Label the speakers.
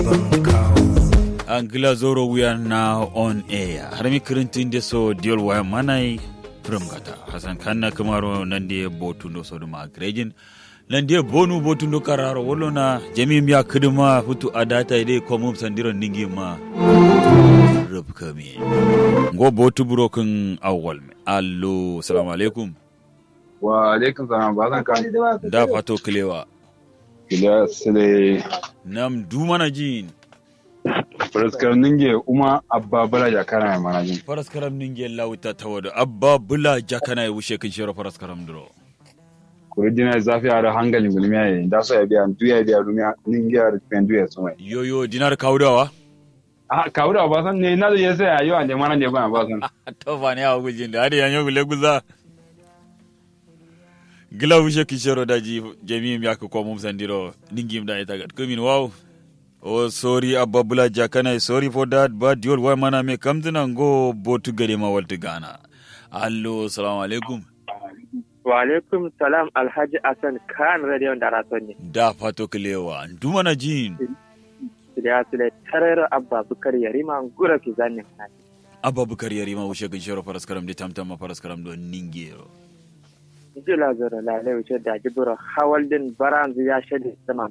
Speaker 1: Angila Zoro, we are now on air. Harami Kirintin de so deal wire manai from Gata. Hassan Kanna Kamaro Nandi Botundo Sodoma Grejin. Nandi Bonu Botundo Kararo Wolona, Jemim Ya Kuduma, Hutu Adata Ide Komum Sandiro Ningima Rubkami. Go Botu Broken Awalme. Allo, Salam Alaikum.
Speaker 2: Wa alaikum salam bazan kan
Speaker 1: Da Fato Klewa.
Speaker 2: Kila sile
Speaker 1: Nam Dumana Jin.
Speaker 2: Faraskar ninge uma abba bala ya kana manajin.
Speaker 1: Faraskaram ninge lauta tawado abba bula jakana ya wushe kin shiro faraskaram duro.
Speaker 2: Kuridina zafi ara hangalin gulmiya yayin da so ya biya duya biya dumiya ninge ar pen duya sumai.
Speaker 1: Yo dinar kaudawa.
Speaker 2: Kawura ba san ne na da yasa ayo ande mana ne ba san.
Speaker 1: To ba ne hawo gujin da yanyo gule guza. Gila wushe kin shiro daji jami'im ya ko mum sandiro ningim da ita gat kumin wow. Oh, sorry, Abba Bula Jakana. Sorry for that, but your wife mana me comes in and go botu garima walti Ghana. Hello, assalamu alaikum.
Speaker 3: Wa alaikum salam Alhaji Hassan Khan Radio Daratoni.
Speaker 1: Da fato kilewa. Dumana jin.
Speaker 3: Ya sile tarar Abba Bukar Yarima ngura kizani.
Speaker 1: Abba Bukar Yarima wushe kin shiro paraskaram de tamtama paraskaram do ningero.
Speaker 3: Jula zara lalai wuce da jibura hawaldin baran ya shade sama